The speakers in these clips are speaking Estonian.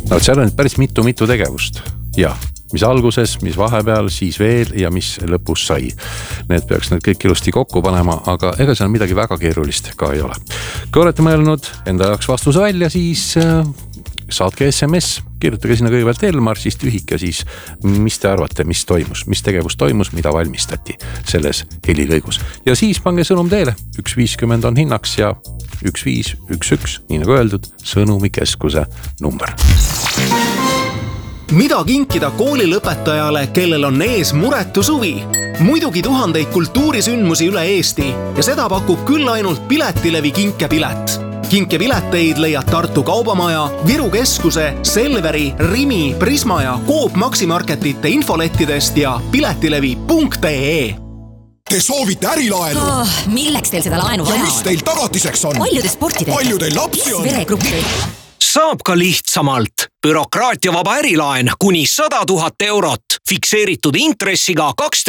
No seal on päris mitu tegevust. Ja, mis alguses, mis vahepeal, siis veel ja mis lõpus sai. Need peaks need kõik ilusti kokku panema, aga ega seal midagi väga keerulist ka ei ole. Kui olete mõelnud enda jaoks vastuse välja, siis saatke SMS, kirjutage sinna kõigepealt Elmar, siis tühike siis, mis te arvate, mis toimus, mis tegevus toimus, mida valmistati selles helilõigus. Ja siis pange sõnum teele, 150 on hinnaks ja 1511, nii nagu öeldud, sõnumikeskuse number. Mida kinkida koolilõpetajale, kellel on ees muretu suvi? Muidugi tuhandeid kultuurisündmusi üle Eesti ja seda pakub küll ainult Piletilevi kinkepilet. Kinkepileteid leiad Tartu Kaubamaja, Viru Keskuse, Selveri, Rimi, Prisma ja Coop Maximarketite infolettidest ja piletilevi.ee. Te soovite ärilaenu? Milleks teil seda laenu vaja? Ja mis teil tagatiseks on? Palju te sporti teete? Palju teil lapsi on? Veregruppi. Saab ka lihtsamalt. Bürokraatiavaba ärilaen kuni 100 000 eurot. Fikseeritud intressiga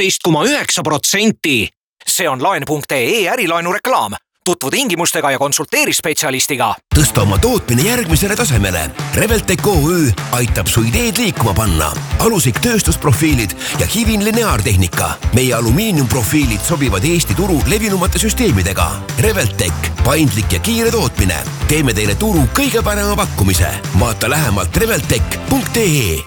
12,9%. See on laen.ee ärilaenu reklaam. Tutvu tingimustega ja konsulteeri spetsialistiga. Tõsta oma tootmine järgmisele tasemele. Reveltec OÜ aitab su ideed liikuma panna. Alusik tööstusprofiilid ja Hivin lineaartehnika. Meie alumiiniumprofiilid sobivad Eesti turu levinumate süsteemidega. Reveltec, paindlik ja kiire tootmine. Teeme teile turu kõige parema pakkumise. Vaata lähemalt reveltec.ee.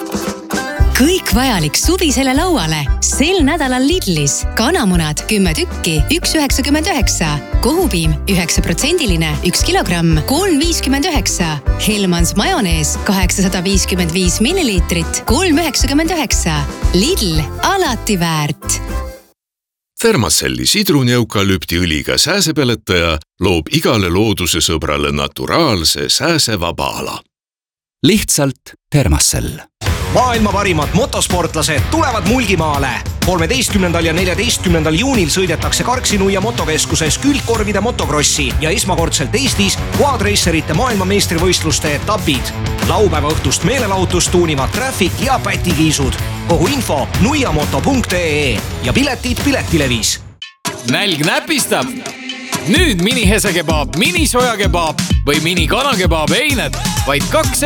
Kõik vajalik suvisele lauale. Sel nädalal Lidlis. Kanamunad 10 tükki, 1,99. Kohupiim 9%, 1 kilogramm, 3,59. Helmans majonees 855 milliliitrit, 3,99. Lidl, alati väärt. Thermacelli sidruneukalüpti õliga sääsepeletaja loob igale looduse sõbrale naturaalse sääsevaba ala. Lihtsalt Thermacell. Maailma parimad motosportlased tulevad Mulgimaale. 13. ja 14. juunil sõidetakse Karksinuia motokeskuses külgkorvide motokrossi ja esmakordselt Eestis quadracerite maailmameistrivõistluste etapid. Laupäeva õhtust meelelahutust tuunivad Traffic ja Pätikiisud. Kogu info nuiamoto.ee ja piletid Piletilevis. Nälg näpistab. Nüüd mini-hesekebab, mini-sojakebab või mini-kanakebab eined vaid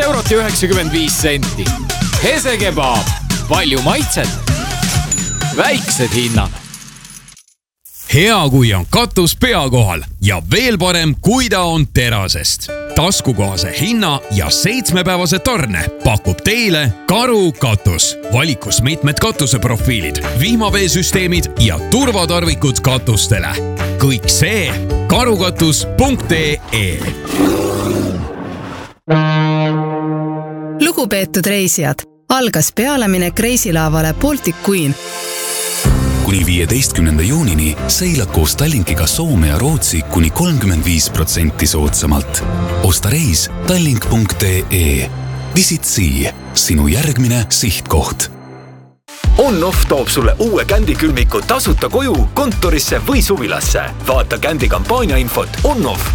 2,95 €. Hesekebab, palju maitset, väiksed hinnad. Hea, kui on katus pea kohal ja veel parem, kui ta on terasest. Taskukohase hinna ja 7-päevase tarne pakub teile Karu katus. Valikus mitmed katuseprofiilid, vihmaveesüsteemid ja turvatarvikud katustele. Kõik see karukatus.ee. Lugupeetud reisijad, algas pealeminek reisilaavale Baltic Queen. Kuni 15. juunini seilad koos Tallinkiga Soome ja Rootsi kuni 35% soodsamalt. Osta reis tallink.ee. Visit Sea, sinu järgmine sihtkoht. On-Off toob sulle uue kändikülmiku tasuta koju, kontorisse või suvilasse. Vaata kändi kampaania infot onoff.ee.